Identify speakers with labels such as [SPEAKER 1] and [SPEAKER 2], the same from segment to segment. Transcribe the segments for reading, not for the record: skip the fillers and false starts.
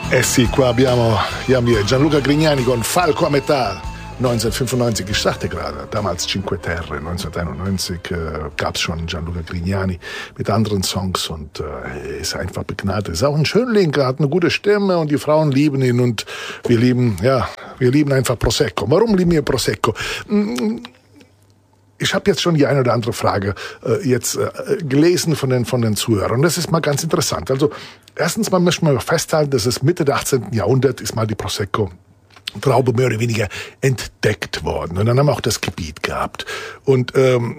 [SPEAKER 1] Eh sì, qua abbiamo Gianluca Grignani con Falco a metà. 1995, ich sagte gerade, damals Cinque Terre, 1991 gab es schon Gianluca Grignani mit anderen Songs und ist einfach begnadet. Ist auch ein Schönling, hat eine gute Stimme und die Frauen lieben ihn und wir lieben einfach Prosecco. Warum lieben wir Prosecco? Ich habe jetzt schon die eine oder andere Frage gelesen von den Zuhörern. Das ist mal ganz interessant. Also erstens mal möchte man festhalten, dass es Mitte des 18. Jahrhunderts ist mal die Prosecco-Traube mehr oder weniger entdeckt worden. Und dann haben wir auch das Gebiet gehabt. Und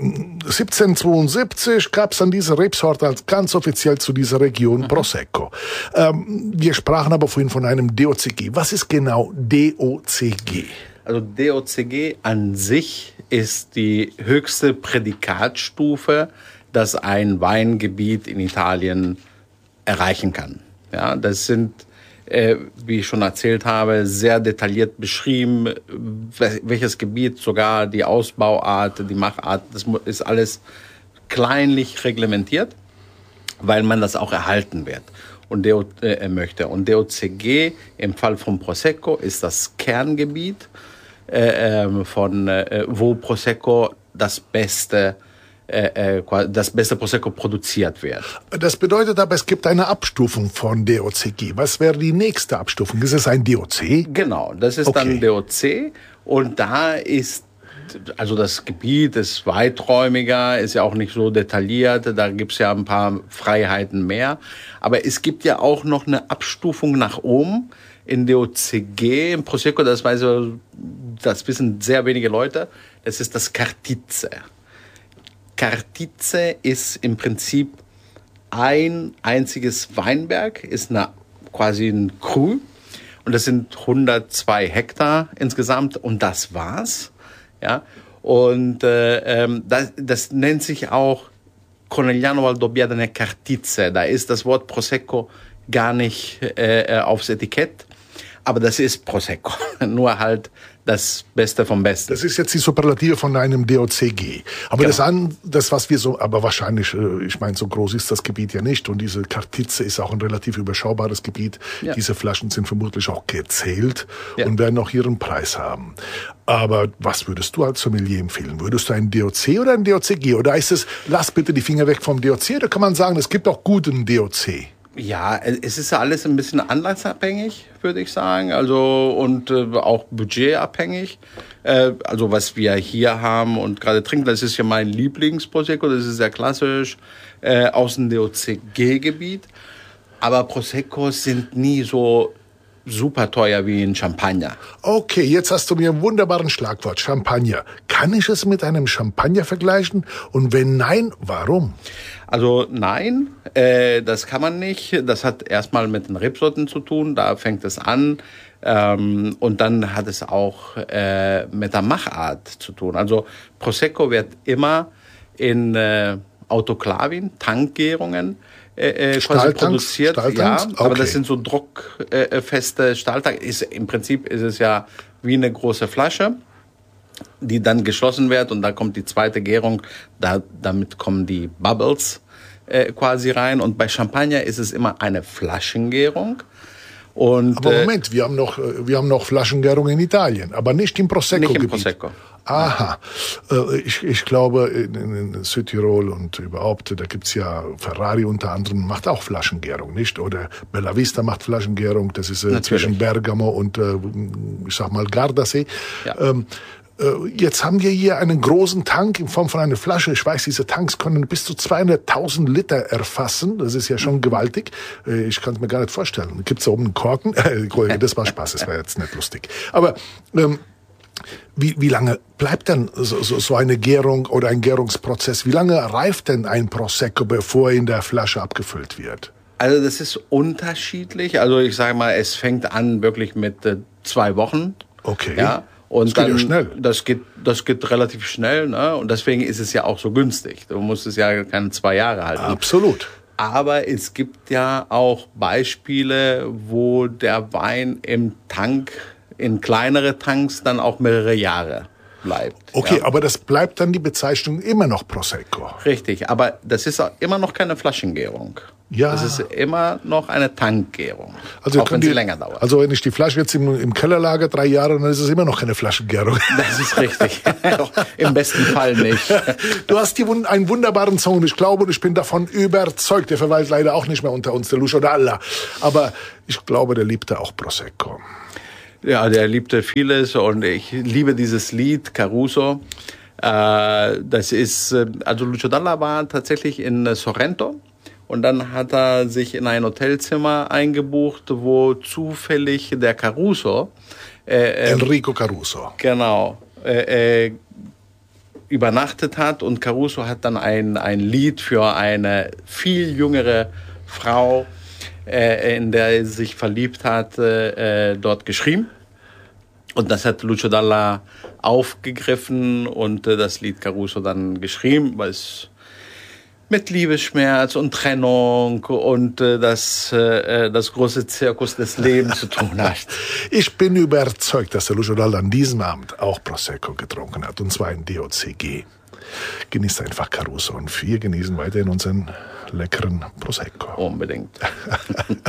[SPEAKER 1] 1772 gab es dann diese Rebsorte als ganz offiziell zu dieser Region Prosecco. Wir sprachen aber vorhin von einem DOCG. Was ist genau DOCG?
[SPEAKER 2] Also DOCG an sich ist die höchste Prädikatstufe, das ein Weingebiet in Italien erreichen kann. Ja, das sind, wie ich schon erzählt habe, sehr detailliert beschrieben, welches Gebiet, sogar die Ausbauart, die Machart, das ist alles kleinlich reglementiert, weil man das auch erhalten wird und möchte. Und DOCG im Fall von Prosecco ist das Kerngebiet, wo Prosecco das beste Prosecco produziert wird.
[SPEAKER 1] Das bedeutet aber, es gibt eine Abstufung von DOCG. Was wäre die nächste Abstufung? Ist es ein DOC?
[SPEAKER 2] Genau, das ist dann DOC und da ist, also das Gebiet ist weiträumiger, ist ja auch nicht so detailliert, da gibt's ja ein paar Freiheiten mehr, aber es gibt ja auch noch eine Abstufung nach oben in DOCG, im Prosecco, das wissen sehr wenige Leute, das ist das Cartizze. Cartizze ist im Prinzip ein einziges Weinberg, ist quasi ein Cru und das sind 102 Hektar insgesamt und das war's. Ja, und das nennt sich auch Conegliano Valdobbiadene Cartizze. Da ist das Wort Prosecco gar nicht aufs Etikett, aber das ist Prosecco, nur halt das Beste vom Besten.
[SPEAKER 1] Das ist jetzt die Superlative von einem DOCG. Aber genau. Das was wir so, aber wahrscheinlich, ich meine, so groß ist das Gebiet ja nicht und diese Cartizze ist auch ein relativ überschaubares Gebiet. Ja. Diese Flaschen sind vermutlich auch gezählt und werden auch ihren Preis haben. Aber was würdest du als Sommelier empfehlen? Würdest du einen DOC oder einen DOCG? Oder heißt es, lass bitte die Finger weg vom DOC? Oder kann man sagen, es gibt auch guten DOC?
[SPEAKER 2] Ja, es ist ja alles ein bisschen anlassabhängig, würde ich sagen, also und auch budgetabhängig. Also was wir hier haben und gerade trinken, das ist ja mein Lieblingsprosecco, das ist sehr klassisch aus dem DOCG-Gebiet. Aber Proseccos sind nie so super teuer wie ein Champagner.
[SPEAKER 1] Okay, jetzt hast du mir einen wunderbaren Schlagwort, Champagner. Kann ich es mit einem Champagner vergleichen? Und wenn nein, warum?
[SPEAKER 2] Also nein, das kann man nicht. Das hat erstmal mit den Rebsorten zu tun, da fängt es an. Und dann hat es auch mit der Machart zu tun. Also Prosecco wird immer in Autoklavien, Tankgärungen quasi produziert. Ja, aber das sind so druckfeste Stahltank. Im Prinzip ist es ja wie eine große Flasche, die dann geschlossen wird und da kommt die zweite Gärung, damit kommen die Bubbles quasi rein. Und bei Champagner ist es immer eine Flaschengärung. Und,
[SPEAKER 1] aber Moment, wir haben noch Flaschengärung in Italien, aber nicht im Prosecco-Gebiet.
[SPEAKER 2] Nicht im Prosecco.
[SPEAKER 1] Aha. Ich glaube, in Südtirol und überhaupt, da gibt's ja Ferrari unter anderem, macht auch Flaschengärung, nicht? Oder Bella Vista macht Flaschengärung, das ist zwischen Bergamo und, ich sag mal, Gardasee. Ja. Jetzt haben wir hier einen großen Tank in Form von einer Flasche. Ich weiß, diese Tanks können bis zu 200.000 Liter erfassen. Das ist ja schon gewaltig. Ich kann es mir gar nicht vorstellen. Gibt's da oben einen Korken? Das war Spaß, das war jetzt nicht lustig. Aber wie lange bleibt denn so eine Gärung oder ein Gärungsprozess? Wie lange reift denn ein Prosecco, bevor er in der Flasche abgefüllt wird?
[SPEAKER 2] Also das ist unterschiedlich. Also ich sage mal, es fängt an wirklich mit 2 Wochen.
[SPEAKER 1] Okay.
[SPEAKER 2] Ja. Und
[SPEAKER 1] das geht ja schnell.
[SPEAKER 2] Das geht relativ schnell, ne? Und deswegen ist es ja auch so günstig. Du musst es ja keine 2 Jahre halten.
[SPEAKER 1] Absolut.
[SPEAKER 2] Aber es gibt ja auch Beispiele, wo der Wein im Tank, in kleinere Tanks, dann auch mehrere Jahre bleibt.
[SPEAKER 1] Okay, ja. Aber das bleibt dann die Bezeichnung immer noch Prosecco.
[SPEAKER 2] Richtig, aber das ist auch immer noch keine Flaschengärung. Ja. Das ist immer noch eine Tankgärung,
[SPEAKER 1] also
[SPEAKER 2] auch wenn sie länger dauert.
[SPEAKER 1] Also wenn ich die Flasche jetzt im Keller lagere 3 Jahre, dann ist es immer noch keine Flaschengärung.
[SPEAKER 2] Das ist richtig. Im besten Fall nicht.
[SPEAKER 1] Du hast hier einen wunderbaren Song und ich glaube und ich bin davon überzeugt, der verweist leider auch nicht mehr unter uns, der Lucio Dalla. Aber ich glaube, der liebte auch Prosecco.
[SPEAKER 2] Ja, der liebte vieles und ich liebe dieses Lied, Caruso. Das ist, also Lucio Dalla war tatsächlich in Sorrento. Und dann hat er sich in ein Hotelzimmer eingebucht, wo zufällig der Caruso,
[SPEAKER 1] Enrico Caruso,
[SPEAKER 2] genau, übernachtet hat. Und Caruso hat dann ein Lied für eine viel jüngere Frau, in der er sich verliebt hat, dort geschrieben. Und das hat Lucio Dalla aufgegriffen und das Lied Caruso dann geschrieben, weil es mit Liebesschmerz und Trennung und das große Zirkus des Lebens zu tun hat.
[SPEAKER 1] Ich bin überzeugt, dass der Lucio Dalla an diesem Abend auch Prosecco getrunken hat, und zwar in DOCG. Genießt einfach Caruso und wir genießen weiterhin unseren leckeren Prosecco.
[SPEAKER 2] Unbedingt.